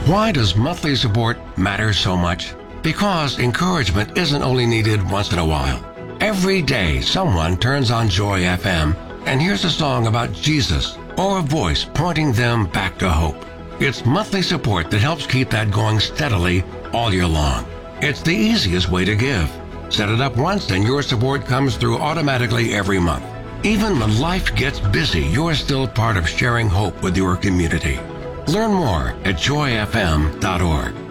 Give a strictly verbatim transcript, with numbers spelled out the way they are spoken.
Why does monthly support matter so much? Because encouragement isn't only needed once in a while. Every day, someone turns on Joy F M and hears a song about Jesus or a voice pointing them back to hope. It's monthly support that helps keep that going steadily all year long. It's the easiest way to give. Set it up once and your support comes through automatically every month. Even when life gets busy, you're still part of sharing hope with your community. Learn more at joy f m dot org.